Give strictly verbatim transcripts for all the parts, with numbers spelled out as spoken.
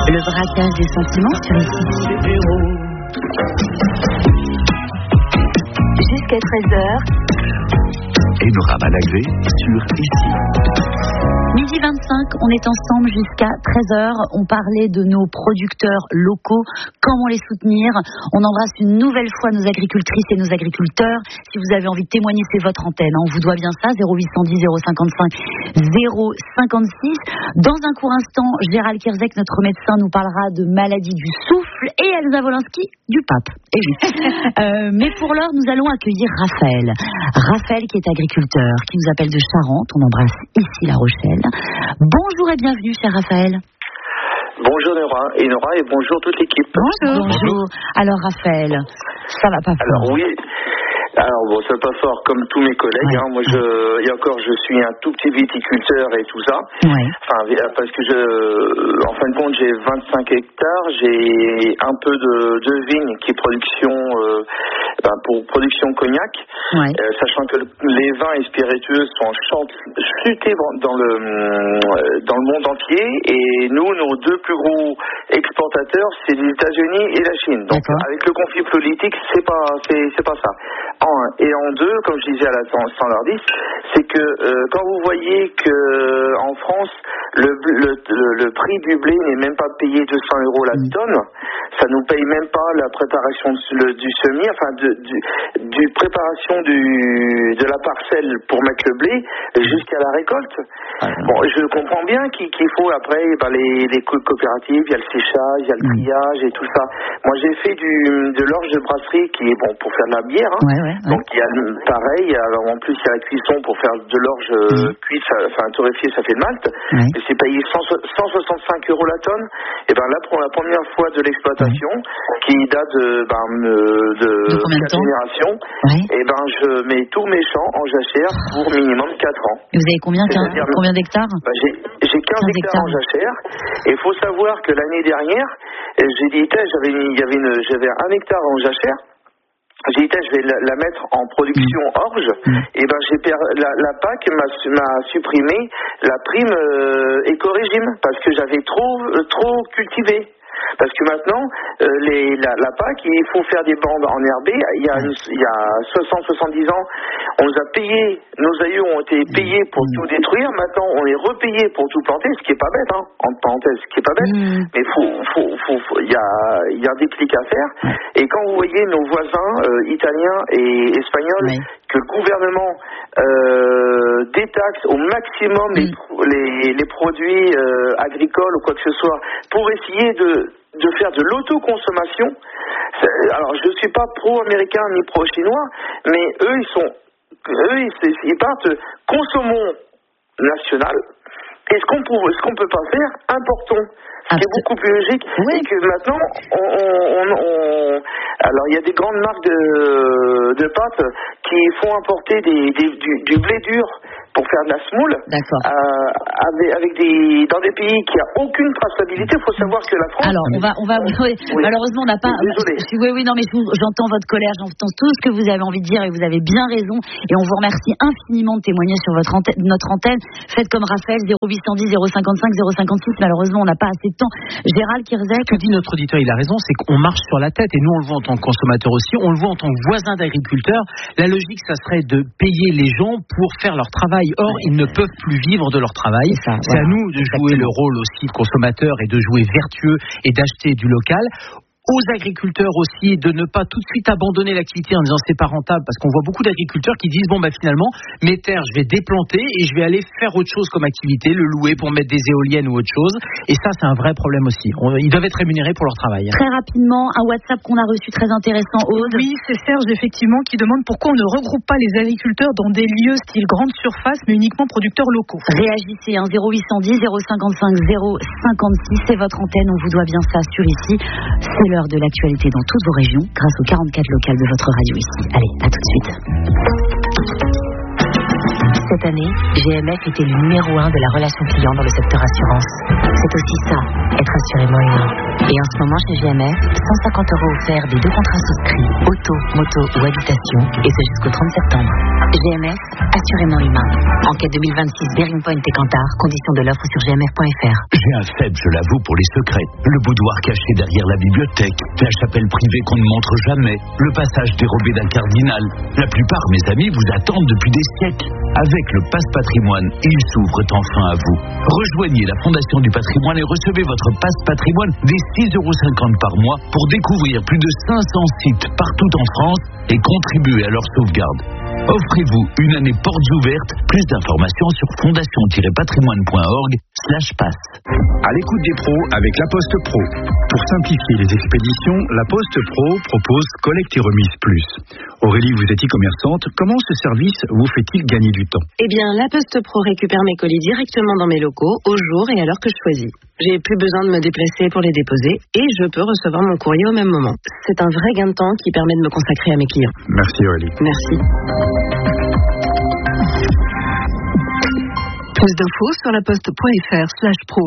Le braquage des sentiments sur ici. Jusqu'à treize heures. Enora Malagré sur ici. Midi vingt-cinq, on est ensemble jusqu'à treize heures. On parlait de nos producteurs locaux, comment les soutenir. On embrasse une nouvelle fois nos agricultrices et nos agriculteurs. Si vous avez envie de témoigner, c'est votre antenne. On vous doit bien ça, zéro huit cent dix zéro cinquante-cinq zéro cinquante-six. Dans un court instant, Gérald Kierzek, notre médecin, nous parlera de maladie du souffle et Elsa Wolinski du pape. Et oui. euh, mais pour l'heure, nous allons accueillir Raphaël. Raphaël qui est agriculteur, qui nous appelle de Charente. On embrasse ici La Rochelle. Bonjour et bienvenue, cher Raphaël. Bonjour Nora et Nora et bonjour toute l'équipe. Bonjour. Bonjour. Alors Raphaël, ça va pas fort. Alors oui. Alors bon, ça va pas fort comme tous mes collègues. Ouais. Hein. Moi, je, et encore, je suis un tout petit viticulteur et tout ça. Ouais. Enfin, parce que je, en fin de compte, j'ai vingt-cinq hectares. J'ai un peu de, de vigne qui est production, euh, ben, pour production cognac. Ouais. Euh, sachant que le, les vins et spiritueux sont chutés dans le dans le monde entier. Et nous, nos deux plus gros exportateurs, c'est les États-Unis et la Chine. Donc, d'accord. Avec le conflit politique, c'est pas, c'est, c'est pas ça. En un. Et en deux, comme je disais à la standardiste, c'est que euh, quand vous voyez que en France, le, le, le, le prix du blé n'est même pas payé deux cents euros la tonne, ça nous paye même pas la préparation du, du semis, enfin de, du, du préparation du, de la parcelle pour mettre le blé jusqu'à la récolte. Bon, je comprends bien qu'il, qu'il faut après ben, les, les coopératives, il y a le séchage, il y a le triage et tout ça. Moi, j'ai fait du, de l'orge de brasserie qui est bon pour faire de la bière. Hein. Ouais, ouais. Donc il y a pareil, alors en plus il y a la cuisson pour faire de l'orge euh, mmh. cuite, enfin torréfiée, ça fait le malt. Mmh. Et c'est payé cent soixante-cinq euros la tonne. Et ben là pour la première fois de l'exploitation, mmh. qui date de ben de, de, de quatre générations, oui. Et ben je mets tous mes champs en jachère pour minimum quatre ans. Et vous avez combien, quinze, combien d'hectares? Ben, j'ai, j'ai quinze, quinze hectares en jachère. Et il faut savoir que l'année dernière, j'ai dit j'avais il y avait une j'avais un hectare en jachère. J'ai dit, je vais la, la mettre en production orge. Mmh. Et ben, j'ai per... la, la P A C m'a, m'a supprimé la prime euh, éco-régime parce que j'avais trop, euh, trop cultivé. Parce que maintenant, euh, les, la, la P A C, il faut faire des bandes enherbées. Il y a, une, il y a soixante soixante-dix ans, on nous a payé, nos aïeux ont été payés pour tout détruire. Maintenant, on est repayés pour tout planter, ce qui est pas bête, hein, entre parenthèses, ce qui est pas bête. Mmh. Mais faut, faut, faut, faut, il y a, il y a des clics à faire. Et quand vous voyez nos voisins euh, italiens et espagnols, oui. que le gouvernement euh, détaxe au maximum mmh. les, les, les produits euh, agricoles ou quoi que ce soit pour essayer de de faire de l'autoconsommation. Alors, je ne suis pas pro-américain ni pro-chinois, mais eux, ils sont, eux, ils, ils partent, consommons national. Et ce qu'on peut, ce qu'on peut pas faire, importons. Ce qui est beaucoup plus logique. Oui. Et que maintenant, on, on, on, alors il y a des grandes marques de, de pâtes qui font importer des, des, du, du blé dur pour faire de la semoule, euh, avec, avec des, dans des pays qui n'ont aucune traçabilité. Il faut savoir que la France... Alors, on va... On va oui, oui. Malheureusement, on n'a pas... Désolé. Oui, oui, non, mais j'entends votre colère, j'entends tout ce que vous avez envie de dire et vous avez bien raison. Et on vous remercie infiniment de témoigner sur votre antenne, notre antenne. Faites comme Raphaël, zéro huit cent dix zéro cinquante-cinq zéro cinquante-six. Malheureusement, on n'a pas assez de temps. Gérald Kierzek... Ce que dit notre auditeur, il a raison, c'est qu'on marche sur la tête. Et nous, on le voit en tant que consommateur aussi. On le voit en tant que voisin d'agriculteur. La logique, ça serait de payer les gens pour faire leur travail. Or, ouais. ils ne peuvent plus vivre de leur travail. C'est, ça, c'est voilà. à nous de jouer Exactement. le rôle aussi de consommateur et de jouer vertueux et d'acheter du local. Aux agriculteurs aussi de ne pas tout de suite abandonner l'activité en disant c'est pas rentable, parce qu'on voit beaucoup d'agriculteurs qui disent bon bah finalement mes terres je vais déplanter et je vais aller faire autre chose comme activité, le louer pour mettre des éoliennes ou autre chose, et ça c'est un vrai problème aussi. On, ils doivent être rémunérés pour leur travail. Très rapidement, un WhatsApp qu'on a reçu très intéressant, Aude. Oui, c'est Serge effectivement qui demande pourquoi on ne regroupe pas les agriculteurs dans des lieux style grande surface mais uniquement producteurs locaux. Réagissez, hein, zéro huit cent dix zéro cinquante-cinq zéro cinquante-six, c'est votre antenne, on vous doit bien ça sur ici. C'est l'heure de l'actualité dans toutes vos régions grâce aux quarante-quatre locales de votre radio ici. Allez, à tout de suite. Cette année, G M F était le numéro un de la relation client dans le secteur assurance. C'est aussi ça, être assurément humain. Et en ce moment chez G M F, cent cinquante euros offerts des deux contrats souscrits, auto, moto ou habitation, et c'est jusqu'au trente septembre. G M F, assurément humain. Enquête deux mille vingt-six, Bearing Point et Cantar, conditions de l'offre sur g m f point f r. J'ai un faible, je l'avoue, pour les secrets. Le boudoir caché derrière la bibliothèque, la chapelle privée qu'on ne montre jamais, le passage dérobé d'un cardinal. La plupart, mes amis, vous attendent depuis des siècles. Avec le Passe Patrimoine, ils s'ouvrent enfin à vous. Rejoignez la Fondation du Patrimoine et recevez votre Passe Patrimoine dès six euros cinquante par mois pour découvrir plus de cinq cents sites partout en France et contribuer à leur sauvegarde. Offrez-vous une année portes ouvertes. Plus d'informations sur fondation-patrimoine point org slash passe. À l'écoute des pros avec La Poste Pro. Pour simplifier les expéditions, La Poste Pro propose collecte et remise plus. Aurélie, vous êtes e-commerçante. Comment ce service vous fait-il gagner du temps? Eh bien, La Poste Pro récupère mes colis directement dans mes locaux, au jour et à l'heure que je choisis. J'ai plus besoin de me déplacer pour les déposer et je peux recevoir mon courrier au même moment. C'est un vrai gain de temps qui permet de me consacrer à mes clients. Merci Aurélie. Merci. Plus d'infos sur laposte.fr slash pro.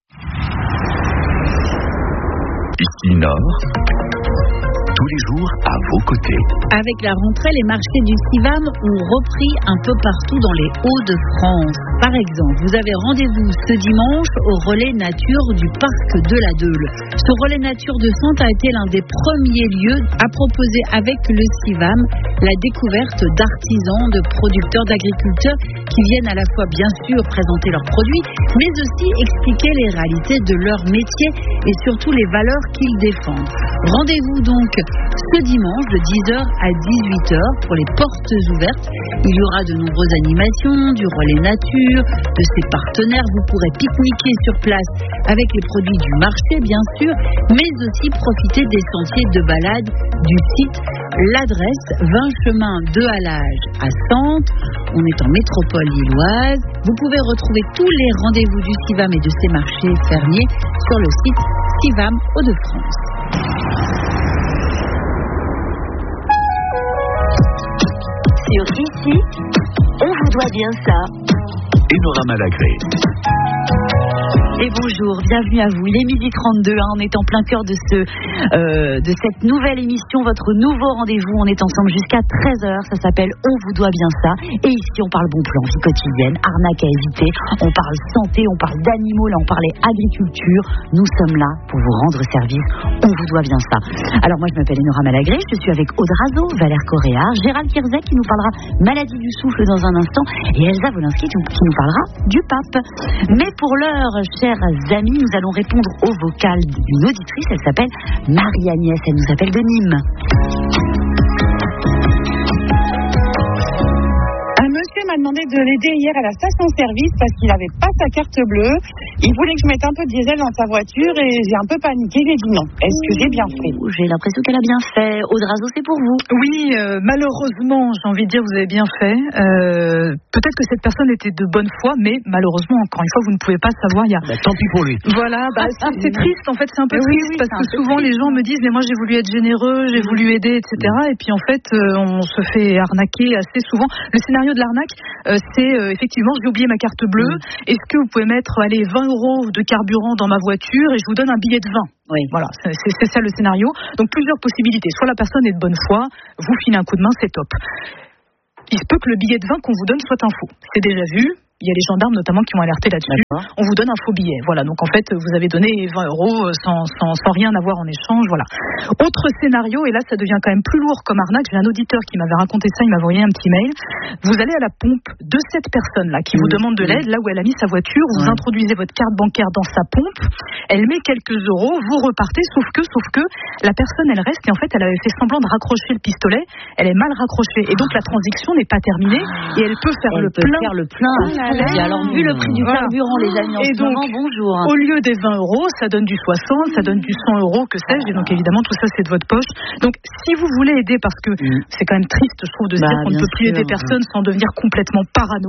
Ici Nord, tous les jours à vos côtés. Avec la rentrée, les marchés du Sivam ont repris un peu partout dans les Hauts-de-France. Par exemple, vous avez rendez-vous ce dimanche au relais nature du parc de la Deule. Ce relais nature de Sante a été l'un des premiers lieux à proposer avec le Sivam la découverte d'artisans, de producteurs, d'agriculteurs qui viennent à la fois bien sûr présenter leurs produits, mais aussi expliquer les réalités de leur métier et surtout les valeurs qu'ils défendent. Rendez-vous donc ce dimanche de dix heures à dix-huit heures pour les portes ouvertes. Il y aura de nombreuses animations, du relais nature, de ses partenaires. Vous pourrez pique-niquer sur place avec les produits du marché bien sûr, mais aussi profiter des sentiers de balade du site. L'adresse vingt chemin de Halage à Sante. On est en métropole lilloise. Vous pouvez retrouver tous les rendez-vous du Sivam et de ses marchés fermiers sur le site Sivam Hauts-de-France. Sur Ici, on vous doit bien ça. Enora Malagré. Et bonjour, bienvenue à vous. Il est midi trente-deux, hein, on est en plein cœur de, ce, euh, de cette nouvelle émission, votre nouveau rendez-vous. On est ensemble jusqu'à treize heures, ça s'appelle On vous doit bien ça. Et ici, on parle bon plan, vie quotidienne, arnaque à éviter, on parle santé, on parle d'animaux, là on parlait agriculture. Nous sommes là pour vous rendre service, on vous doit bien ça. Alors moi, je m'appelle Enora Malagré, je suis avec Aude Razo, Valère Correa, Gérald Kirzek qui nous parlera maladie du souffle dans un instant et Elsa Wolinski qui nous parlera du pape. Mais pour l'heure, chers amis, nous allons répondre au vocal d'une auditrice. Elle s'appelle Marie-Agnès. Elle nous appelle de Nîmes. Un monsieur m'a demandé de l'aider hier à la station-service parce qu'il n'avait pas sa carte bleue. Il voulait que je mette un peu de diesel dans sa voiture et j'ai un peu paniqué. J'ai dit non. Est-ce que j'ai bien fait? J'ai l'impression qu'elle a bien fait. Aude Razo, c'est pour vous. Oui, euh, malheureusement, j'ai envie de dire, vous avez bien fait. Euh, peut-être que cette personne était de bonne foi, mais malheureusement, encore une fois, vous ne pouvez pas savoir. Il y a... bah, tant pis pour lui. Voilà, bah, c'est, c'est triste. En fait, c'est un peu oui, triste oui, parce que peu souvent, triste. les gens me disent, mais moi, j'ai voulu être généreux, j'ai voulu aider, et cetera. Et puis, en fait, euh, on se fait arnaquer assez souvent. Le scénario de l'arnaque, euh, c'est euh, effectivement, j'ai oublié ma carte bleue. Mmh. Est-ce que vous pouvez mettre, allez, vingt euros de carburant dans ma voiture et je vous donne un billet de vin? Oui. Voilà, c'est, c'est ça le scénario. Donc plusieurs possibilités. Soit la personne est de bonne foi, vous filez un coup de main, c'est top. Il se peut que le billet de vin qu'on vous donne soit un faux. C'est déjà vu. Il y a les gendarmes notamment qui m'ont alerté là-dessus. D'accord. On vous donne un faux billet. Voilà. Donc en fait, vous avez donné vingt euros sans, sans, sans rien avoir en échange. Voilà. Autre scénario, et là ça devient quand même plus lourd comme arnaque. J'ai un auditeur qui m'avait raconté ça, il m'a envoyé un petit mail. Vous allez à la pompe de cette personne-là qui mmh. vous demande de l'aide, là où elle a mis sa voiture. Vous mmh. introduisez votre carte bancaire dans sa pompe. Elle met quelques euros, vous repartez. Sauf que, sauf que la personne, elle reste et en fait, elle avait fait semblant de raccrocher le pistolet. Elle est mal raccrochée et donc la transaction n'est pas terminée et elle peut faire elle le peut plein. Faire le plein. Et alors, vu le prix du voilà. carburant, les amis, en et ce donc, moment, bonjour. Au lieu des vingt euros, ça donne du soixante, ça donne du cent euros, que sais-je. Et donc, évidemment, tout ça, c'est de votre poche. Donc, si vous voulez aider, parce que mmh. c'est quand même triste, je trouve, de se bah, dire qu'on ne peut plus sûr. aider personne sans devenir complètement parano,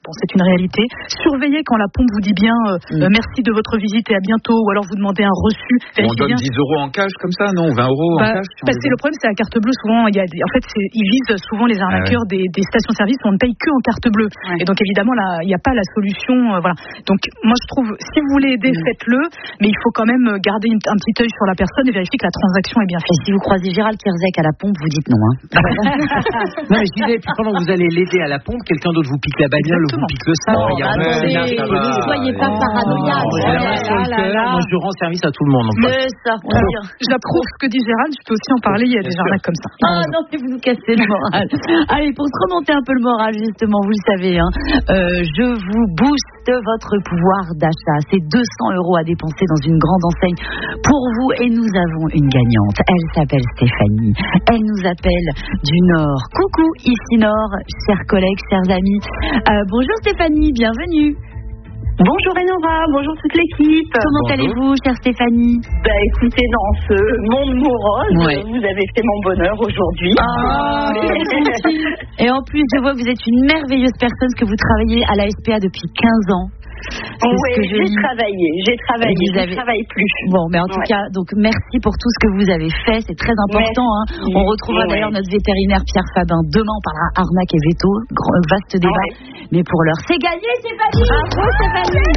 Bon, c'est une réalité. Surveillez quand la pompe vous dit bien euh, mm. euh, merci de votre visite et à bientôt, ou alors vous demandez un reçu. On donne bien. dix euros en cash comme ça, non? vingt euros bah, en cash si parce que le problème, c'est la carte bleue. Souvent, il y a des, en fait, c'est, ils visent souvent les arnaqueurs ah ouais. des, des stations-service où on ne paye que en carte bleue. Ouais. Et donc, évidemment, là, il n'y a pas la solution. Euh, voilà. Donc, moi, je trouve, si vous voulez aider, mm. faites-le, mais il faut quand même garder une, un petit œil sur la personne et vérifier que la transaction est bien faite. Et si vous croisez Gérald Kierzek à la pompe, vous dites non. Hein. Non, mais je disais, puis pendant que vous allez l'aider à la pompe, quelqu'un d'autre vous pique la bagnole ou vous pique le sang. Oh, ne soyez pas paranoïaques. Moi, je rends service à tout le monde. Mais ça, j'approuve ce que dit Gérald. Je peux aussi en parler. Il y a des arnaques comme ça. Ah non, si vous nous cassez le moral. Allez, pour se remonter un peu le moral, justement, vous le savez, hein, euh, je vous booste votre pouvoir d'achat. C'est deux cents euros à dépenser dans une grande enseigne pour vous et nous avons une gagnante. Elle s'appelle Stéphanie. Elle nous appelle du Nord. Coucou, ici Nord, chers collègues, chers amis. Euh, bonjour Stéphanie, bienvenue. Bonjour Enora, bonjour toute l'équipe. Comment bonjour. allez-vous, chère Stéphanie? Bah écoutez, dans ce monde morose, ouais. vous avez fait mon bonheur aujourd'hui. Ah, et en plus, je vois que vous êtes une merveilleuse personne, que vous travaillez à l'A S P A depuis quinze ans. Oui, j'ai dis. travaillé, j'ai travaillé, je avez... travaille plus. Bon, mais en tout ouais. cas, donc merci pour tout ce que vous avez fait, c'est très important. Hein. On retrouvera ouais. d'ailleurs notre vétérinaire Pierre Fabin. Demain, on parlera arnaque et veto, grand, vaste débat. Ouais. Mais pour l'heure, c'est gagné, Stéphanie. Bravo, Stéphanie.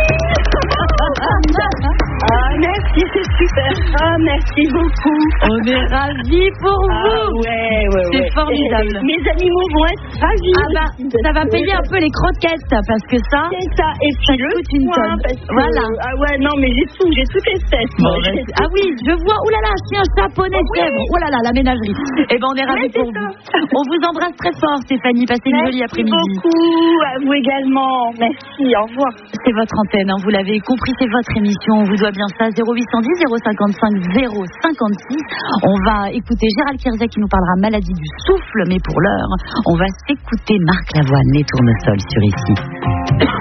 Ah, merci, c'est super. Ah, merci beaucoup. On est ravis pour ah, vous. Ouais, ouais, c'est ouais. formidable. Et mes animaux vont être ravis. Ah bah, ça va payer un peu les croquettes, parce que ça. C'est ça. Et puis le une soin, parce que, voilà. Ah ouais, non, mais j'ai tout, j'ai toutes les espèces. Bon, ben, ah oui, je vois. Ouh là là, chien, chat, poney, oh, chèvre. Oui. Oh là là, la ménagerie. Eh ben, on est ravis pour vous. On vous embrasse très fort, Stéphanie. Passez une jolie après-midi. Merci beaucoup. À vous également. Merci. Au revoir. C'est votre antenne, hein, vous l'avez compris, c'est votre émission. On vous doit bien ça. zéro huit cent dix, zéro cinquante-cinq, zéro cinquante-six. On va écouter Gérald Kierzek qui nous parlera maladie du souffle, mais pour l'heure, on va s'écouter Marc Lavoine, les tournesols sur ici.